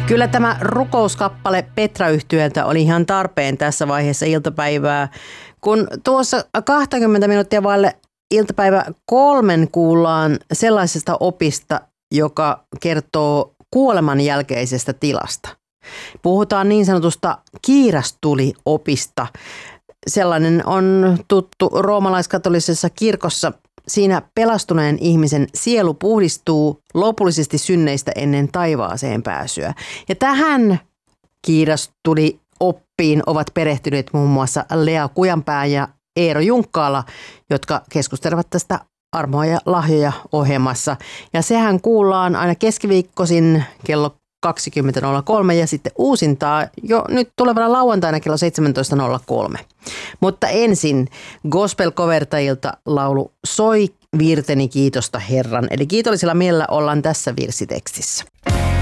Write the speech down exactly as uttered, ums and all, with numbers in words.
Kyllä tämä rukouskappale Petra-yhtyeeltä oli ihan tarpeen tässä vaiheessa iltapäivää, kun tuossa kaksikymmentä minuuttia vaille iltapäivä kolmen kuullaan sellaisesta opista, joka kertoo kuoleman jälkeisestä tilasta. Puhutaan niin sanotusta kiirastuli-opista. Sellainen on tuttu roomalaiskatolisessa kirkossa. Siinä pelastuneen ihmisen sielu puhdistuu lopullisesti synneistä ennen taivaaseen pääsyä. Ja tähän kiirastuli-oppiin ovat perehtyneet muun muassa Lea Kujanpää ja Eero Junkkaala, jotka keskustelevat tästä Armoa ja lahjoja -ohjelmassa. Ja sehän kuullaan aina keskiviikkoisin kello kaksikymmentä nolla kolme ja sitten uusintaa jo nyt tulevana lauantaina kello seitsemäntoista nolla kolme. Mutta ensin gospel-kovertajilta laulu Soi virteni kiitosta Herran. Eli kiitollisella mielellä ollaan tässä virsitekstissä.